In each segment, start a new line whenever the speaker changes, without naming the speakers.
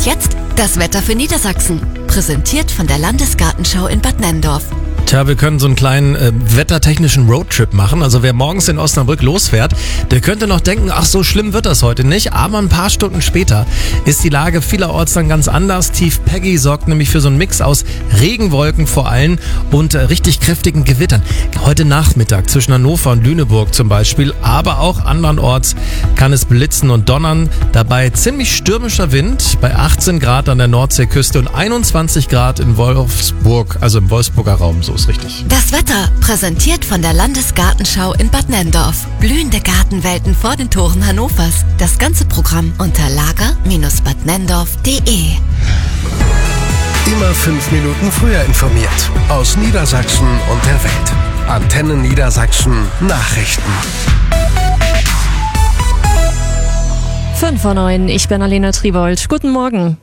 jetzt das Wetter für Niedersachsen. Präsentiert von der Landesgartenschau in Bad Nenndorf.
Tja, wir können so einen kleinen wettertechnischen Roadtrip machen. Also wer morgens in Osnabrück losfährt, der könnte noch denken, ach so schlimm wird das heute nicht. Aber ein paar Stunden später ist die Lage vielerorts dann ganz anders. Tief Peggy sorgt nämlich für so einen Mix aus Regenwolken vor allem und richtig kräftigen Gewittern. Heute Nachmittag zwischen Hannover und Lüneburg zum Beispiel, aber auch andernorts kann es blitzen und donnern. Dabei ziemlich stürmischer Wind bei 18 Grad an der Nordseeküste und 21 Grad in Wolfsburg, also im Wolfsburger Raum. So ist richtig.
Das Wetter präsentiert von der Landesgartenschau in Bad Nenndorf. Blühende Gartenwelten vor den Toren Hannovers. Das ganze Programm unter lager-badnenndorf.de.
Immer 5 Minuten früher informiert. Aus Niedersachsen und der Welt. Antenne Niedersachsen Nachrichten.
5:09, ich bin Alena Tribold. Guten Morgen.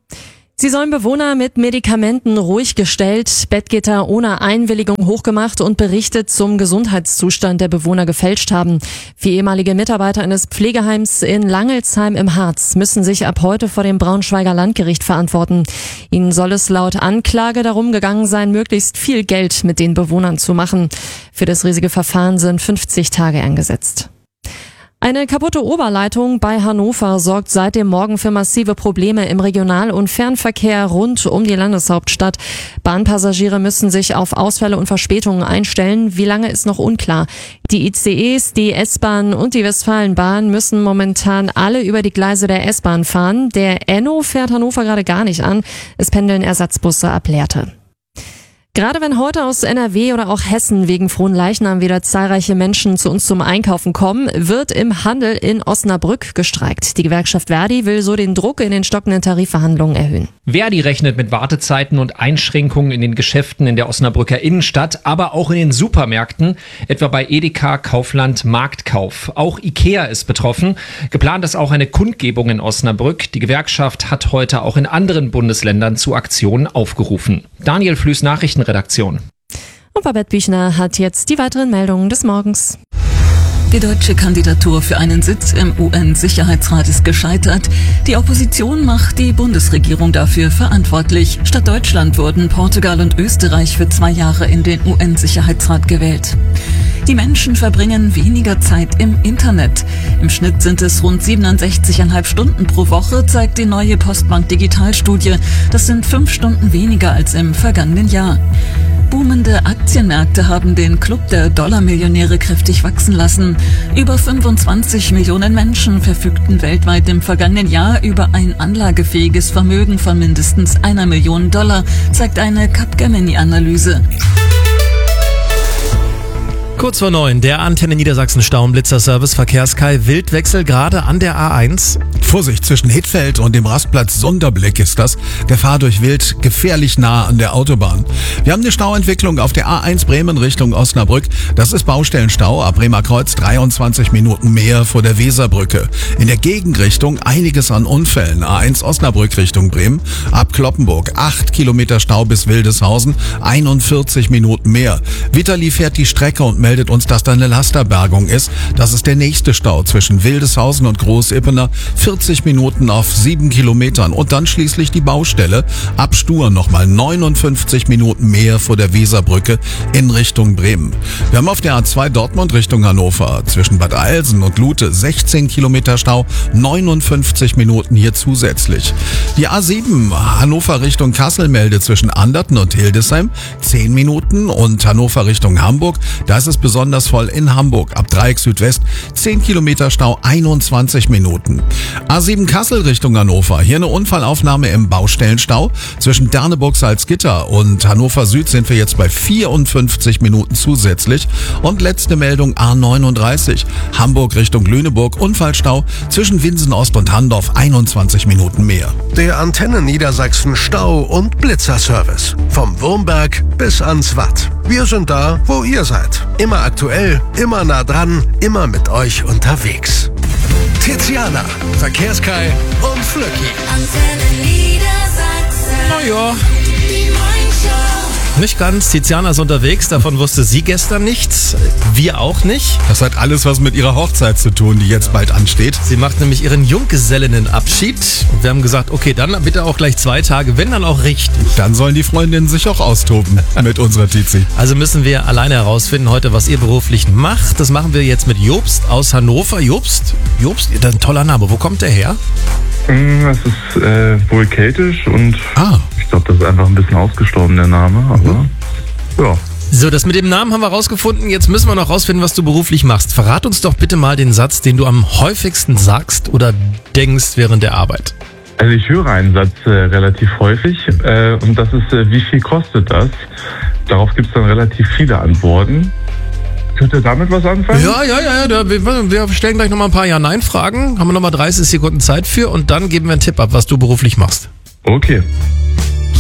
Sie sollen Bewohner mit Medikamenten ruhig gestellt, Bettgitter ohne Einwilligung hochgemacht und Berichte zum Gesundheitszustand der Bewohner gefälscht haben. 4 ehemalige Mitarbeiter eines Pflegeheims in Langelsheim im Harz müssen sich ab heute vor dem Braunschweiger Landgericht verantworten. Ihnen soll es laut Anklage darum gegangen sein, möglichst viel Geld mit den Bewohnern zu machen. Für das riesige Verfahren sind 50 Tage angesetzt. Eine kaputte Oberleitung bei Hannover sorgt seit dem Morgen für massive Probleme im Regional- und Fernverkehr rund um die Landeshauptstadt. Bahnpassagiere müssen sich auf Ausfälle und Verspätungen einstellen. Wie lange ist noch unklar. Die ICEs, die S-Bahn und die Westfalenbahn müssen momentan alle über die Gleise der S-Bahn fahren. Der Enno fährt Hannover gerade gar nicht an. Es pendeln Ersatzbusse ab Lehrte. Gerade wenn heute aus NRW oder auch Hessen wegen Fronleichnam wieder zahlreiche Menschen zu uns zum Einkaufen kommen, wird im Handel in Osnabrück gestreikt. Die Gewerkschaft Verdi will so den Druck in den stockenden Tarifverhandlungen erhöhen.
Verdi rechnet mit Wartezeiten und Einschränkungen in den Geschäften in der Osnabrücker Innenstadt, aber auch in den Supermärkten, etwa bei Edeka, Kaufland, Marktkauf. Auch Ikea ist betroffen. Geplant ist auch eine Kundgebung in Osnabrück. Die Gewerkschaft hat heute auch in anderen Bundesländern zu Aktionen aufgerufen. Daniel Flüß, Nachrichtenredaktion.
Und Babette Büchner hat jetzt die weiteren Meldungen des Morgens.
Die deutsche Kandidatur für einen Sitz im UN-Sicherheitsrat ist gescheitert. Die Opposition macht die Bundesregierung dafür verantwortlich. Statt Deutschland wurden Portugal und Österreich für 2 Jahre in den UN-Sicherheitsrat gewählt. Die Menschen verbringen weniger Zeit im Internet. Im Schnitt sind es rund 67,5 Stunden pro Woche, zeigt die neue Postbank Digitalstudie. Das sind 5 Stunden weniger als im vergangenen Jahr. Boomende Aktienmärkte haben den Club der Dollarmillionäre kräftig wachsen lassen. Über 25 Millionen Menschen verfügten weltweit im vergangenen Jahr über ein anlagefähiges Vermögen von mindestens $1 Million, zeigt eine Capgemini-Analyse.
Kurz vor 9, der Antenne Niedersachsen Stauenblitzer-Service Verkehrskai Wildwechsel gerade an der A1.
Vorsicht, zwischen Hittfeld und dem Rastplatz Sonderblick ist das. Gefahr durch Wild gefährlich nah an der Autobahn. Wir haben eine Stauentwicklung auf der A1 Bremen Richtung Osnabrück. Das ist Baustellenstau ab Bremer Kreuz, 23 Minuten mehr vor der Weserbrücke. In der Gegenrichtung einiges an Unfällen. A1 Osnabrück Richtung Bremen ab Cloppenburg, 8 Kilometer Stau bis Wildeshausen, 41 Minuten mehr. Vitali fährt die Strecke und meldet uns, dass da eine Lasterbergung ist. Das ist der nächste Stau zwischen Wildeshausen und Großippener. 40 Minuten auf 7 Kilometern. Und dann schließlich die Baustelle. Ab Stur nochmal 59 Minuten mehr vor der Weserbrücke in Richtung Bremen. Wir haben auf der A2 Dortmund Richtung Hannover zwischen Bad Eilsen und Lute 16 Kilometer Stau, 59 Minuten hier zusätzlich. Die A7 Hannover Richtung Kassel meldet zwischen Anderten und Hildesheim 10 Minuten und Hannover Richtung Hamburg. Da ist es besonders voll in Hamburg. Ab Dreieck Südwest 10 Kilometer Stau, 21 Minuten. A7 Kassel Richtung Hannover. Hier eine Unfallaufnahme im Baustellenstau. Zwischen Derneburg-Salzgitter und Hannover Süd sind wir jetzt bei 54 Minuten zusätzlich. Und letzte Meldung A39. Hamburg Richtung Lüneburg. Unfallstau zwischen Winsen Ost und Handorf 21 Minuten mehr.
Der Antenne Niedersachsen Stau- und Blitzerservice. Vom Wurmberg bis ans Watt. Wir sind da, wo ihr seid. Immer aktuell, immer nah dran, immer mit euch unterwegs. Tiziana, Verkehrskai und Flöcki.
Antenne Niedersachsen.
Na ja.
Die Morningshow.
Nicht ganz. Tiziana ist unterwegs, davon wusste sie gestern nichts. Wir auch nicht.
Das hat alles was mit ihrer Hochzeit zu tun, die jetzt bald ansteht.
Sie macht nämlich ihren Junggesellinnenabschied. Und wir haben gesagt, okay, dann bitte auch gleich 2 Tage, wenn dann auch richtig.
Dann sollen die Freundinnen sich auch austoben mit unserer Tizi.
Also müssen wir alleine herausfinden heute, was ihr beruflich macht. Das machen wir jetzt mit Jobst aus Hannover. Jobst, das ist ein toller Name. Wo kommt der her?
Das ist wohl keltisch und ich glaube, das ist einfach ein bisschen ausgestorben, der Name. Aber ja.
So, das mit dem Namen haben wir rausgefunden. Jetzt müssen wir noch rausfinden, was du beruflich machst. Verrat uns doch bitte mal den Satz, den du am häufigsten sagst oder denkst während der Arbeit.
Also ich höre einen Satz relativ häufig und das ist, wie viel kostet das? Darauf gibt es dann relativ viele Antworten. Könnt ihr damit was anfangen?
Ja. Wir stellen gleich nochmal ein paar Ja-Nein-Fragen. Haben wir nochmal 30 Sekunden Zeit für und dann geben wir einen Tipp ab, was du beruflich machst.
Okay.